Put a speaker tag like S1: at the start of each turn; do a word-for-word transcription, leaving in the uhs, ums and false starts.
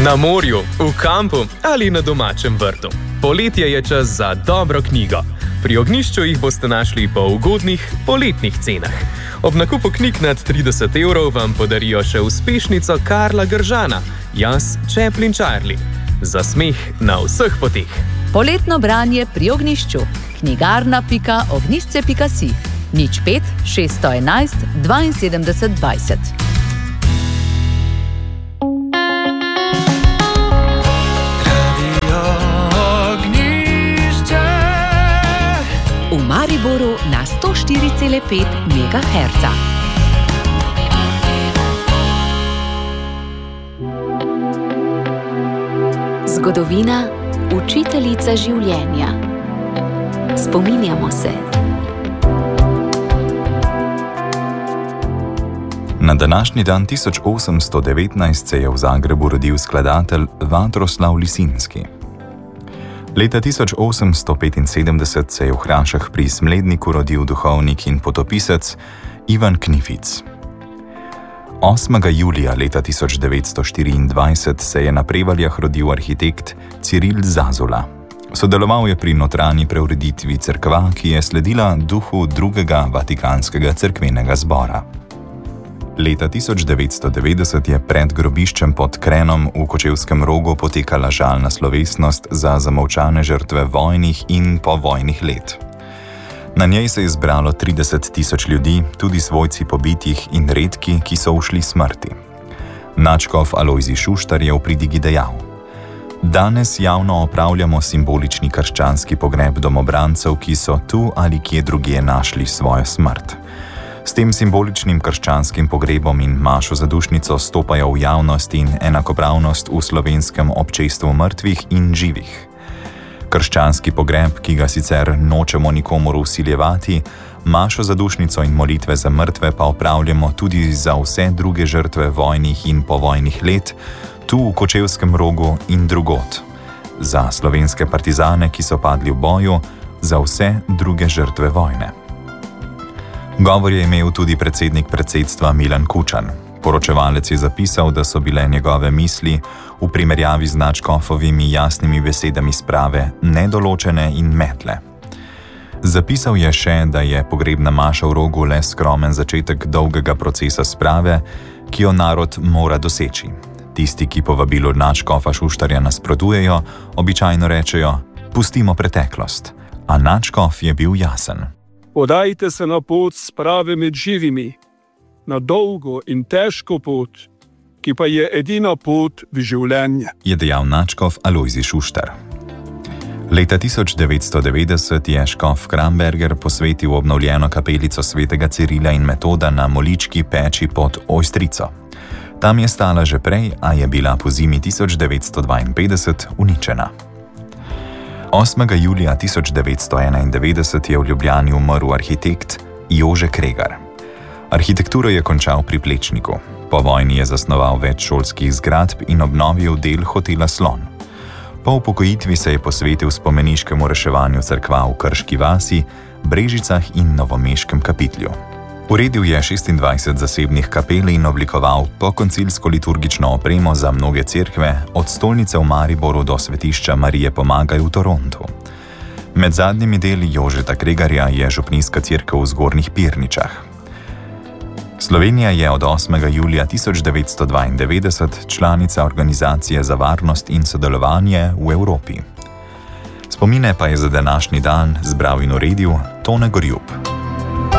S1: Na morju, v kampu ali na domačem vrtu. Poletje je čas za dobro knjigo. Pri Ognjišču jih boste našli po ugodnih poletnih cenah. Ob nakupu knjig nad trideset evrov vam podarijo še uspešnico Karla Gržana, Jaz, Chaplin Charlie. Za smeh na vseh poteh.
S2: Poletno branje pri Ognjišču. knjigarna pika ognjišče pika si. nič pet šeststo enajst dvainsedemdeset dvajset. V Mariboru na sto štiri cela pet megaherca.
S3: Zgodovina, učiteljica življenja. Spominjamo se.
S4: Na današnji dan tisoč osemsto devetnajst se je v Zagrebu rodil skladatelj Vatroslav Lisinski. Leta tisoč osemsto petinsedemdeset se je v Hrašah pri Smledniku rodil duhovnik in potopisec Ivan Knific. osmega julija leta tisoč devetsto štiriindvajset se je na Prevaljah rodil arhitekt Ciril Zazula. Sodeloval je pri notranji preureditvi cerkva, ki je sledila duhu drugega vatikanskega cerkvenega zbora. Leta tisoč devetsto devetdeset je pred grobiščem pod Krenom v Kočevskem Rogu potekala žalna slovesnost za zamolčane žrtve vojnih in povojnih let. Na njej se je zbralo trideset tisoč ljudi, tudi svojci pobitih in redki, ki so ušli smrti. Nadškof Alojzij Šuštar je v pridigi dejal: Danes javno opravljamo simbolični krščanski pogreb domobrancev, ki so tu ali kje drugje našli svojo smrt. S tem simboličnim krščanskim pogrebom in mašo zadušnico stopajo v javnost in enakopravnost v slovenskem občestvu mrtvih in živih. Krščanski pogreb, ki ga sicer nočemo nikomur vsiljevati, mašo zadušnico in molitve za mrtve pa opravljamo tudi za vse druge žrtve vojnih in povojnih let, tu v Kočevskem Rogu in drugot. Za slovenske partizane, ki so padli v boju, za vse druge žrtve vojne. Govor je imel tudi predsednik predsedstva Milan Kučan. Poročevalec je zapisal, da so bile njegove misli v primerjavi z nadškofovimi jasnimi besedami sprave nedoločene in metle. Zapisal je še, da je pogrebna maša v Rogu le skromen začetek dolgega procesa sprave, ki jo narod mora doseči. Tisti, ki povabilu nadškofa Šuštarja nasprotujejo, običajno rečejo: pustimo preteklost. A nadškof je bil jasen.
S5: Podajte se na pot sprave med živimi, na dolgo in težko pot, ki pa je edina pot v življenje,
S4: je dejal nadškof Alojzij Šuštar. Leta tisoč devetsto devetdeset je škof Kramberger posvetil obnovljeno kapelico svetega Cirila in Metoda na Molički peči pod Ojstrico. Tam je stala že prej, a je bila po zimi tisoč devetsto dvainpetdeset uničena. osmega julija tisoč devetsto enaindevetdeset je v Ljubljani umrl arhitekt Jože Kregar. Arhitekturo je končal pri Plečniku. Po vojni je zasnoval več šolskih zgradb in obnovil del hotela Slon. Po upokojitvi se je posvetil spomeniškemu reševanju cerkva v Krški vasi, Brežicah in Novomeškem kapitlju. Uredil je šestindvajset zasebnih kapel in oblikoval pokoncilsko liturgično opremo za mnoge cerkve, od stolnice v Mariboru do svetišča Marije Pomagaj v Torontu. Med zadnjimi deli Jožeta Kregarja je župnijska cerkev v Zgornjih Pirničah. Slovenija je od osmega julija tisoč devetsto dvaindevetdeset članica Organizacije za varnost in sodelovanje v Evropi. Spomine pa je za današnji dan zbral in uredil Tone Gorjup.